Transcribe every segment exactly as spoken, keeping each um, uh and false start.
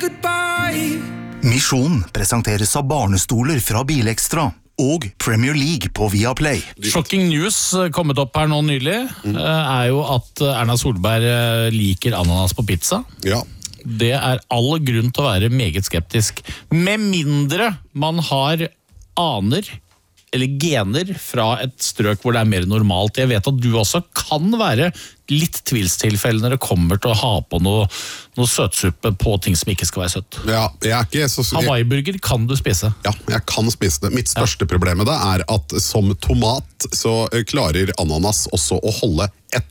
goodbye. Misjon presenteres av barnestoler fra Bilekstra og Premier League på Viaplay. Shocking news kommet opp her nå nylig mm. er jo at Erna Solberg liker ananas på pizza. Ja. Det er all grunn til å være meget skeptisk, med mindre man har aner eller gener fra et strøk hvor det er mer normalt. Jeg vet at du også kan være litt tvilstilfelle når det kommer til å ha på noe, noe søtsuppe på ting som ikke skal være søtt. Ja, jeg er ikke så... Hawaii-burger kan du spise. Ja, jeg kan spise det. Mitt største ja. problem med det er at som tomat så klarer ananas også å holde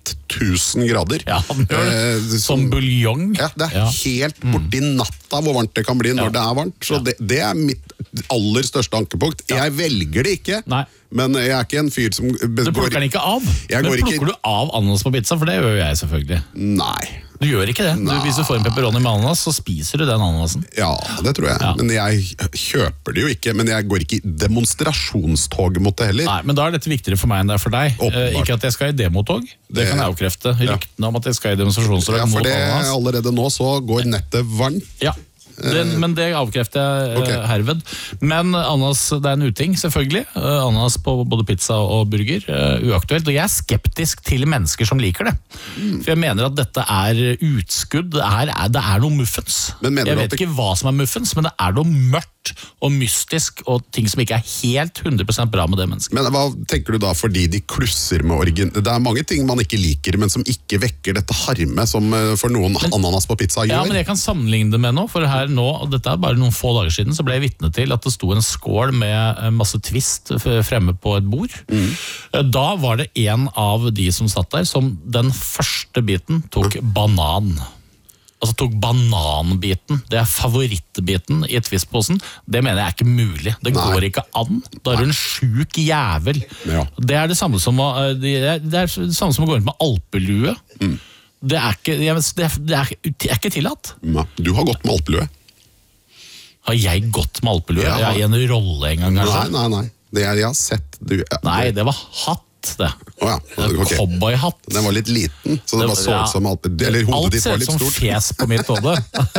tusen grader. Ja, eh, som, som buljong. Ja, det er ja. helt borti natta hvor varmt det kan bli når ja. det er varmt. Så ja. det, det er mitt aller største ankepunkt. Ja. Jeg velger det ikke. Nei. Men jeg er ikke en fyr som... Du plukker den ikke av? Jeg men plukker ikke... du av ananas på pizza? For det gjør jeg selvfølgelig. Nei. Du gjør ikke det? Du, hvis du får en pepperoni med ananas, så spiser du den ananasen. Ja, det tror jeg. Ja. Men jeg kjøper det jo ikke. Men jeg går ikke i demonstrasjonstog mot det heller. Nei, men da er dette viktigere for meg enn det er for deg. Eh, ikke at jeg skal i demotog. Det, det kan jeg avkrefte. Ryktene ja. om at jeg skal i demonstrasjonstog ja, for det ananas. Allerede nå så går nettet varmt. Ja. Den, men det avkrefter jeg okay. herved. Men ananas, det er en uting, selvfølgelig. Ananas på både pizza og burger, uh, uaktuelt. Og jeg er skeptisk til mennesker som liker det. Mm. For jeg mener at dette er utskudd. Det er, det er noe muffens. Jeg vet det... ikke hva som er muffens, men det er noe mørkt og mystisk, og ting som ikke er helt hundre prosent bra med det mennesket. Men hva tenker du da fordi de klusser med origin? Det er mange ting man ikke liker, men som ikke vekker dette harme som for noen men, ananas på pizza gjør. Ja, men jeg kan sammenligne det med noe, for her nå, og dette er bare noen få dager siden, så ble jeg vitne til at det sto en skål med masse twist fremme på et bord. Mm. Da var det en av de som satt der, som den første biten tok mm. banan. Altså tok bananbiten. Det er favorittbiten i twistposen. Det mener jeg er ikke mulig. Det Nei. går ikke an. Da er du en sjuk jævel. Ja. Det er det samme som å, det er det samme som å gå rundt med alpelue. Mm. Det, er ikke, det, er, det, er, det er ikke tillatt. Nei. Du har gått med alpelue. Har jeg gått med alpelue? Ja. Jeg er i en rolle en gang, kanskje? Nei, nei, nei. Det er, jeg har sett... Du, ja, nei, det var hatt. Det. Oh ja, okay. Cowboyhatt. Den var litt liten, så det, det var så ut som alpelue. Eller hodet ditt var litt stort. Alt ser ut som fjes på mitt hode.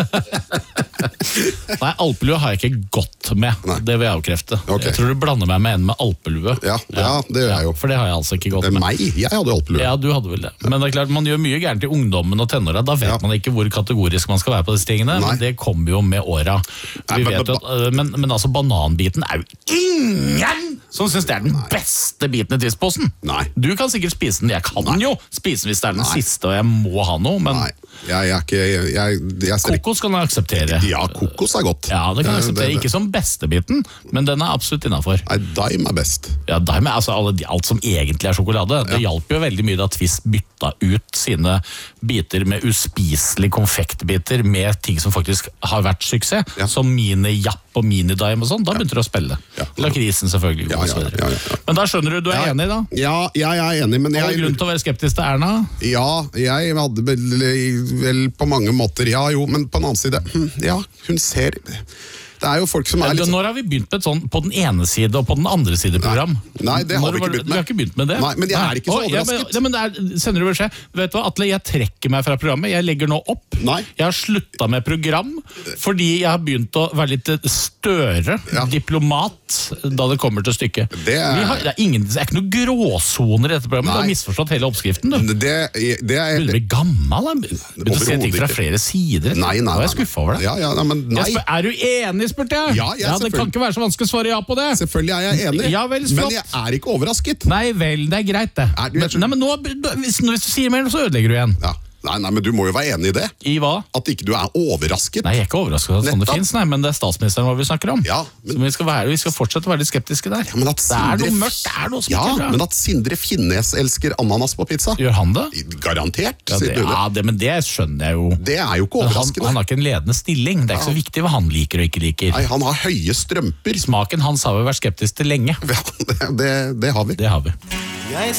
Nei, alpelue har jeg ikke gått med. Nei. Det vil jeg avkrefte. Okay. Jeg tror du blander meg med en med alpelue. Ja, ja, det gjør jeg jo. For det har jeg altså ikke gått med. Meg? Jeg hadde alpelue. Ja, du hadde vel det. Men det er klart, man gjør mye gærent i ungdommen og tenåra. Da vet ja. man ikke hvor kategorisk man skal være på disse tingene. Nei. Men det kommer jo med åra. Vi vet jo at, men, men altså, bananbiten er jo ingen som synes det er den Nei. beste biten i twistposen. Nei. Du kan sikkert spise den. Jeg kan Nei. jo spise den hvis det er den Nei. siste, og jeg må ha noe, men... Nei. Jeg, jeg er ikke... Jeg, jeg, jeg kokos kan jeg akseptere. Ja, kokos er godt. Ja, det kan jeg akseptere. Det, det, det. Ikke som beste biten, men den er absolutt innenfor. Nei, daim er best. Ja, daim er altså alle, alt som egentlig er sjokolade. Det ja. hjalp jo veldig mye da Twist bytta ut sine biter med uspiselig konfektbiter med ting som faktisk har vært suksess, ja. som mini-japp og mini-daim og sånn. Da begynte du å spille. Ja. Lakrisen selvfølgelig. Ja, ja, ja, ja, ja. Men da skjønner du, du er ja. enig da? Ja, jeg er enig, men jeg... Har du grunn til å være skeptisk til Erna? Ja, jeg hadde vel, vel på mange måter, ja jo, men på den annen side, ja, hun ser... Det er jo folk som er litt... Når har vi begynt med et sånn på den ene side og på den andre side program? Nei, Nei det har vi ikke begynt med. Vi har ikke begynt med det. Nei, men jeg er ikke så overrasket. Ja, men, ja, men det er, sender du beskjed? Vet du hva, Atle, jeg trekker meg fra programmet. Jeg legger nå opp. Nei. Jeg har sluttet med program, fordi jeg har begynt å være litt større ja. diplomat da det kommer til stykket. Det er... Vi har, det, er ingen, det er ikke noen gråsoner i dette programmet. Nei. Du har misforstått hele oppskriften, du. Det, det er... Du blir gammel, da. Begynner å se ting fra flere sider. Nei, nei, nei. Nå er jeg skuffet over det. Ja, ja, men nei. Jeg spør, er du enig, spurte jeg? Ja, jeg Ja, det kan ikke være så vanskelig å svare ja på det. Selvfølgelig er jeg enig, ja, vel, men jeg er ikke overrasket. Nei vel, det er greit det. Er du, men, nei, men nå, hvis, hvis du sier mer, så ødelegger du igjen. Ja. Nei, nei, men du må jo være enig i det. I hva? At ikke du er overrasket. Nei, jeg er ikke overrasket at sånn det finnes, nei, men det er statsministeren hva vi snakker om. Ja, men... Så vi skal, være, vi skal fortsette å være litt skeptiske der. Ja, men at Sindre... Det er noe mørkt, det er noe som ja, ikke er bra. Men at Sindre Finnes elsker ananas på pizza. Gjør han det? Garantert. Ja, det, ja det, men det skjønner jeg jo. Det er jo ikke overraskende. Han, han har ikke en ledende stilling. Det er ikke ja. så viktig hva han liker og ikke liker. Nei, han har høye strømper. Smaken hans har vi vært skeptisk til lenge. Ja, det, det, det har vi. Det har vi. Jeg